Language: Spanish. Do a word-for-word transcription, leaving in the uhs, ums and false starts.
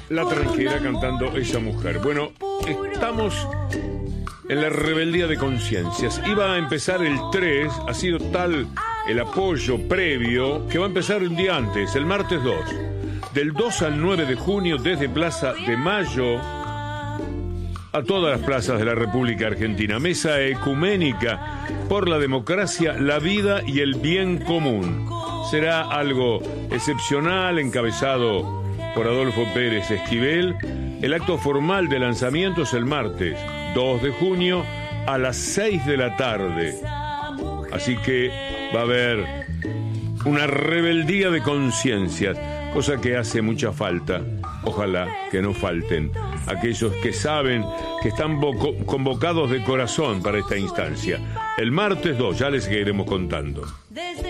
La Tranquera cantando Esa Mujer. Bueno, estamos en la rebeldía de conciencias. Iba a empezar el tres, ha sido tal el apoyo previo que va a empezar un día antes, el martes dos. Del dos al nueve de junio, desde Plaza de Mayo a todas las plazas de la República Argentina. Mesa ecuménica por la democracia, la vida y el bien común. Será algo excepcional, encabezado por Adolfo Pérez Esquivel. El acto formal de lanzamiento es el martes dos de junio a las seis de la tarde. Así que va a haber una rebeldía de conciencias, cosa que hace mucha falta. Ojalá que no falten aquellos que saben que están convocados de corazón para esta instancia. El martes dos, ya les seguiremos contando.